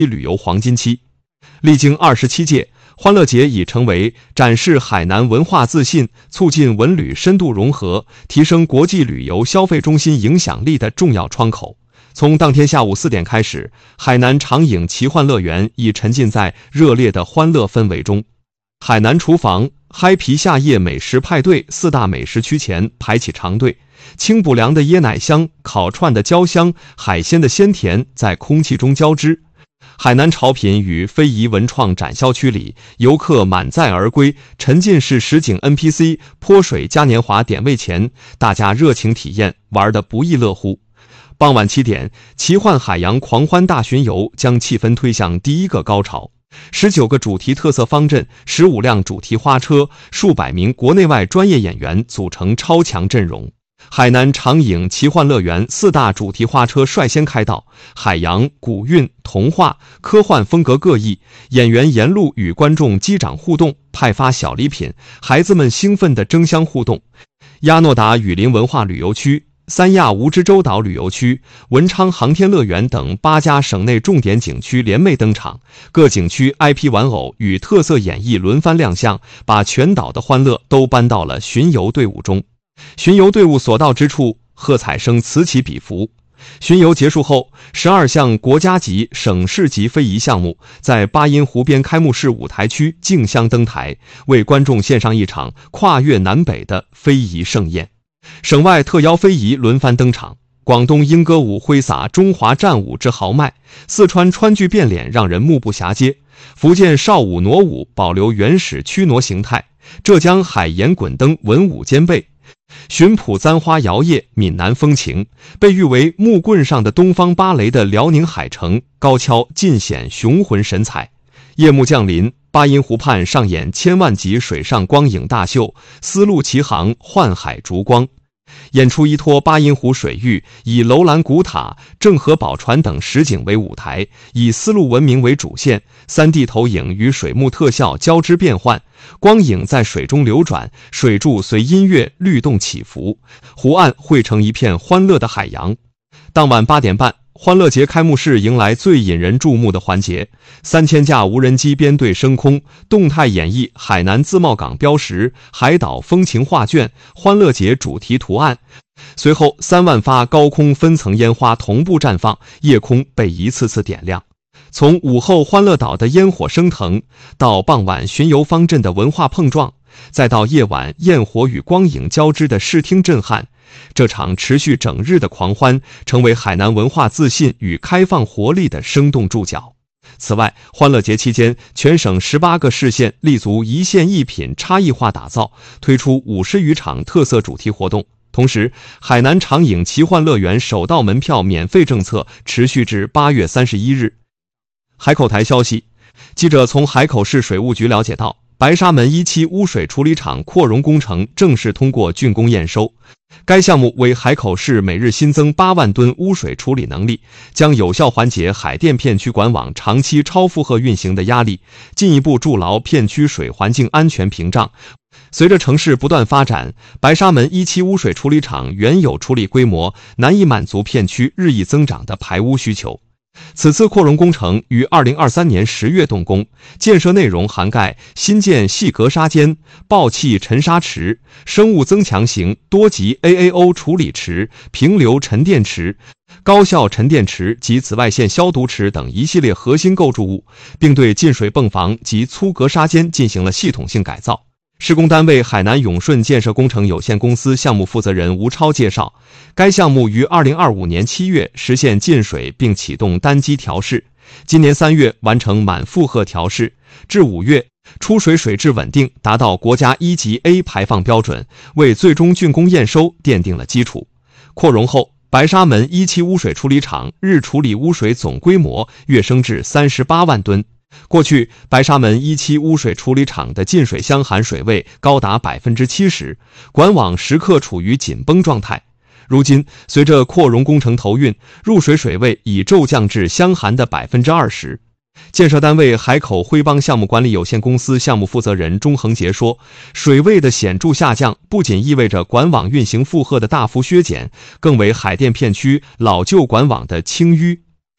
旅游黄金期。历经27届，欢乐节已成为展示海南文化自信、促进文旅深度融合、提升国际旅游消费中心影响力的重要窗口。从当天下午4点开始，海南长影奇幻乐园已沉浸在热烈的欢乐氛围中。海南厨房、嗨皮夏夜美食派对4大美食区前排起长队，清补凉的椰奶香、烤串的焦香、海鲜的鲜甜在空气中交织。海南潮品与非遗文创展销区里，游客满载而归，沉浸式实景 NPC 泼水嘉年华点位前，大家热情体验，玩得不亦乐乎。傍晚7点，奇幻海洋狂欢大巡游将气氛推向第一个高潮。19个主题特色方阵、15辆主题花车、数百名国内外专业演员组成超强阵容。海南长影奇幻乐园4大主题花车率先开道，海洋、古韵、童话、科幻风格各异，演员沿路与观众击掌互动，派发小礼品，孩子们兴奋地争相互动。亚诺达雨林文化旅游区、三亚蜈支洲岛旅游区、文昌航天乐园等8家省内重点景区联袂登场，各景区 IP 玩偶与特色演绎轮番亮相，把全岛的欢乐都搬到了巡游队伍中。巡游队伍所到之处，喝彩声此起彼伏。巡游结束后，12项国家级、省市级非遗项目在巴音湖边开幕式舞台区竞相登台，为观众献上一场跨越南北的非遗盛宴。省外特邀非遗轮番登场，广东莺歌舞挥洒中华战舞之豪迈，四川川剧变脸让人目不暇接，福建邵舞傩舞保留原始驱傩形态，浙江海盐滚灯文武兼备。巡捕簪花摇曳，闽南风情，被誉为木棍上的东方芭蕾的辽宁海城，高跷尽显雄浑神采。夜幕降临，巴音湖畔上演千万级水上光影大秀，丝路齐航，幻海烛光。演出依托巴音湖水域，以楼兰古塔、郑和宝船等实景为舞台，以丝路文明为主线，3D 投影与水幕特效交织变换，光影在水中流转，水柱随音乐律动起伏，湖岸汇成一片欢乐的海洋。当晚8点半，欢乐节开幕式迎来最引人注目的环节，3000架无人机编队升空，动态演绎海南自贸港标识、海岛风情画卷、欢乐节主题图案。随后3万发高空分层烟花同步绽放，夜空被一次次点亮。从午后欢乐岛的烟火升腾，到傍晚巡游方阵的文化碰撞，再到夜晚焰火与光影交织的视听震撼，这场持续整日的狂欢成为海南文化自信与开放活力的生动注脚。此外，欢乐节期间，全省18个市县立足一县一品差异化打造，推出50余场特色主题活动。同时，海南长影奇幻乐园首道门票免费政策持续至8月31日。海口台消息，记者从海口市水务局了解到，白沙门1期污水处理厂扩容工程正式通过竣工验收。该项目为海口市每日新增8万吨污水处理能力，将有效缓解海淀片区管网长期超负荷运行的压力，进一步筑牢片区水环境安全屏障。随着城市不断发展，白沙门1期污水处理厂原有处理规模难以满足片区日益增长的排污需求。此次扩容工程于2023年10月动工，建设内容涵盖新建细格沙间、爆气沉沙池、生物增强型多级 AAO 处理池、平流沉淀池、高效沉淀池及紫外线消毒池等一系列核心构筑物，并对进水泵房及粗格沙间进行了系统性改造。施工单位海南永顺建设工程有限公司项目负责人吴超介绍，该项目于2025年7月实现进水并启动单机调试，今年3月完成满负荷调试，至5月出水水质稳定，达到国家1级 A 排放标准，为最终竣工验收奠定了基础。扩容后，白沙门1期污水处理厂日处理污水总规模跃升至38万吨。过去，白沙门1期污水处理厂的进水箱含水位高达 70%， 管网时刻处于紧绷状态。如今，随着扩容工程投运，入水水位已骤降至箱含的 20%。建设单位海口辉邦项目管理有限公司项目负责人钟恒杰说，水位的显著下降不仅意味着管网运行负荷的大幅削减，更为海淀片区老旧管网的清淤。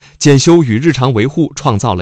检修与日常维护创造了